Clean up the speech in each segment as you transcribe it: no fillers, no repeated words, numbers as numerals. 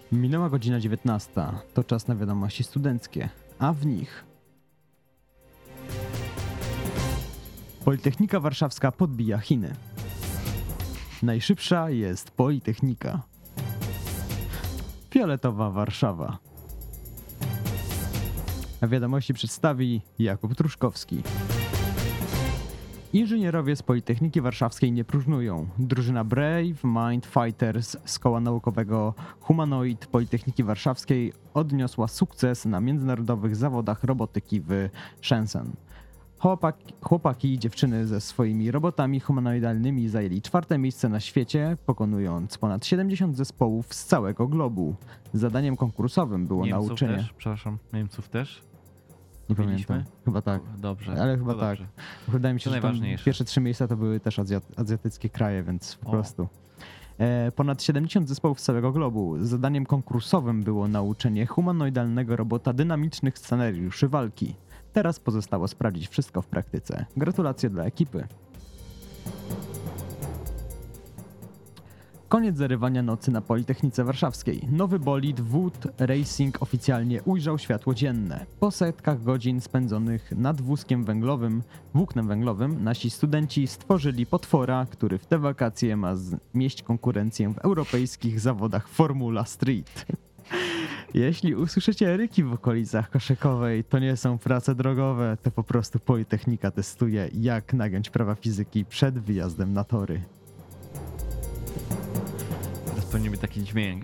Minęła godzina 19. To czas na wiadomości studenckie, a w nich Politechnika Warszawska podbija Chiny. Najszybsza jest Politechnika. Fioletowa Warszawa. A wiadomości przedstawi Jakub Truszkowski. Inżynierowie z Politechniki Warszawskiej nie próżnują. Drużyna Brave Mind Fighters z Koła Naukowego Humanoid Politechniki Warszawskiej odniosła sukces na międzynarodowych zawodach robotyki w Shenzhen. Chłopaki i dziewczyny ze swoimi robotami humanoidalnymi zajęli 4. miejsce na świecie, pokonując ponad 70 zespołów z całego globu. Zadaniem konkursowym było Niemców nauczenie... też? Przepraszam, Niemców też? Nie Mieliśmy? pamiętam. Chyba tak. Dobrze. Ale chyba to tak. dobrze. Wydaje mi się, To że tam najważniejsze. pierwsze 3 miejsca to były też azjatyckie kraje, więc po prostu. Ponad 70 zespołów z całego globu. Zadaniem konkursowym było nauczenie humanoidalnego robota dynamicznych scenariuszy walki. Teraz pozostało sprawdzić wszystko w praktyce. Gratulacje dla ekipy. Koniec zarywania nocy na Politechnice Warszawskiej. Nowy bolid Wood Racing oficjalnie ujrzał światło dzienne. Po setkach godzin spędzonych nad włóknem węglowym, nasi studenci stworzyli potwora, który w te wakacje ma zmieść konkurencję w europejskich zawodach Formula Street. Jeśli usłyszycie ryki w okolicach Koszykowej, to nie są prace drogowe, to po prostu Politechnika testuje, jak nagiąć prawa fizyki przed wyjazdem na tory. Teraz powinien być taki dźwięk.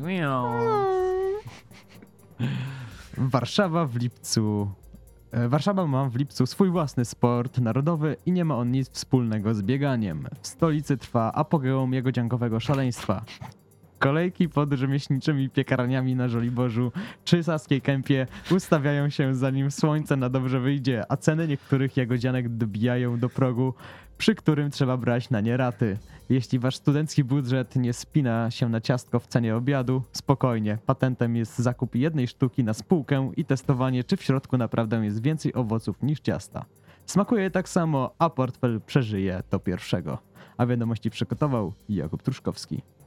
Warszawa ma w lipcu swój własny sport narodowy i nie ma on nic wspólnego z bieganiem. W stolicy trwa apogeum jagodziankowego szaleństwa. Kolejki pod rzemieślniczymi piekarniami na Żoliborzu czy Saskiej Kępie ustawiają się zanim słońce na dobrze wyjdzie, a ceny niektórych jagodzianek dobijają do progu, przy którym trzeba brać na nie raty. Jeśli wasz studencki budżet nie spina się na ciastko w cenie obiadu, spokojnie. Patentem jest zakup jednej sztuki na spółkę i testowanie, czy w środku naprawdę jest więcej owoców niż ciasta. Smakuje tak samo, a portfel przeżyje to pierwszego. A wiadomości przygotował Jakub Truszkowski.